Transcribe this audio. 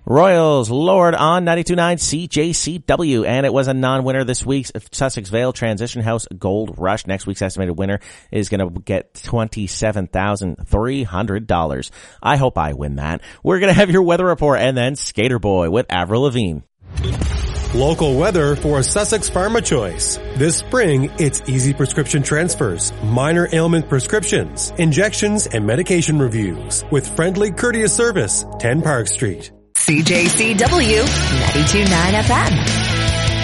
Royals lowered on 92.9 CJCW, and it was a non-winner this week's Sussex Vale Transition House Gold Rush. Next week's estimated winner is going to get $27,300. I hope I win that. We're going to have your weather report and then Skater Boy with Avril Lavigne. Local weather for Sussex Pharma Choice. This spring, it's easy prescription transfers, minor ailment prescriptions, injections, and medication reviews with friendly, courteous service. 10 Park Street. CJCW 92.9 FM.